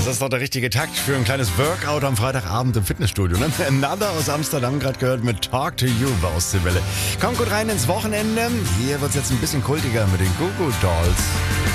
Das ist doch der richtige Takt für ein kleines Workout am Freitagabend im Fitnessstudio. Ne? Nada aus Amsterdam gerade gehört mit Talk to You bei Ostseewelle. Kommt gut rein ins Wochenende. Hier wird es jetzt ein bisschen kultiger mit den Goo Goo Dolls.